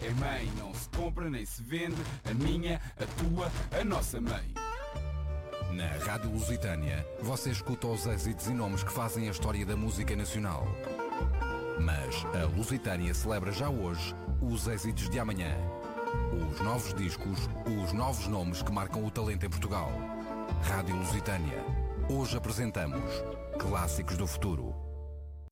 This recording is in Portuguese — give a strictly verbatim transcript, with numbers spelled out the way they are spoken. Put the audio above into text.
É mãe, não se compra nem se vende. A minha, a tua, a nossa mãe. Na Rádio Lusitânia, você escuta os êxitos e nomes que fazem a história da música nacional. Mas a Lusitânia celebra já hoje os êxitos de amanhã. Os novos discos, os novos nomes que marcam o talento em Portugal. Rádio Lusitânia. Hoje apresentamos Clássicos do Futuro.